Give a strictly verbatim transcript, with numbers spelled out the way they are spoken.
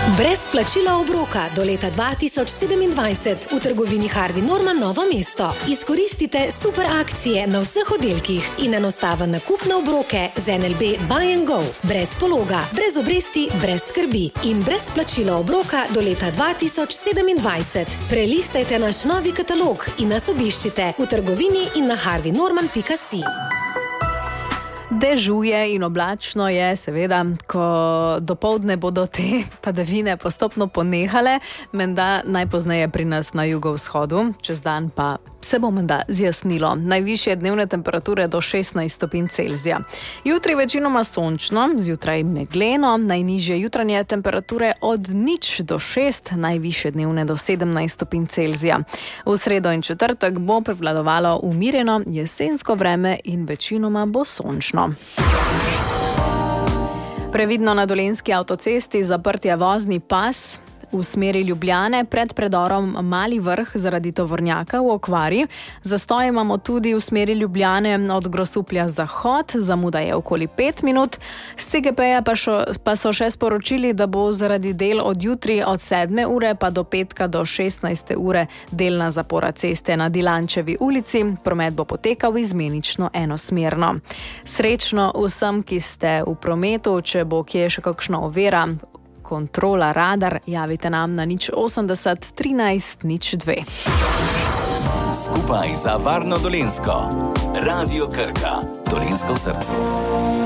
Brez plačila obroka do leta dva tisoč sedemindvajset v trgovini Harvey Norman Novo mesto. Izkoristite super akcije na vseh oddelkih in enostaven nakup na obroke z N L B Buy and Go. Brez pologa, brez obresti, brez skrbi in brez plačila obroka do leta dva tisoč sedemindvajset. Prelistajte naš novi katalog in nas obiščite v trgovini in na harvey norman pika si. Dežuje in oblačno je, seveda, ko dopoldne bodo te padavine postopno ponehale, menda najpozneje pri nas na jugovzhodu, čez dan pa se bo menda zjasnilo. Najvišje dnevne temperature do šestnajst stopinj Celzija. Jutri večinoma sončno, zjutraj megleno, najnižje jutranje temperature od nič do šest, najvišje dnevne do sedemnajst stopinj Celzija. V sredo in četrtek bo prevladovalo umirjeno jesensko vreme in večinoma bo sončno. Previdno na Dolenjski avtocesti zaprt je vozni pas v smeri Ljubljane pred predorom Mali Vrh zaradi tovornjaka v okvari. Zastoj imamo tudi v smeri Ljubljane od Grosuplja zahod, zamuda je okoli pet minut. Z C G P-ja pa, pa so še sporočili, da bo zaradi del od jutri od sedme ure pa do petka do šestnajste ure delna zapora ceste na Dilančevi ulici. Promet bo potekal izmenično enosmerno. Srečno vsem, ki ste v prometu, če bo kje še kakšna ovira, kontrola, radar, javite nam na nič osemdeset trinajst nič dve. Skupaj za varno Dolenjsko. Radio Krka. Dolenjsko v srcu.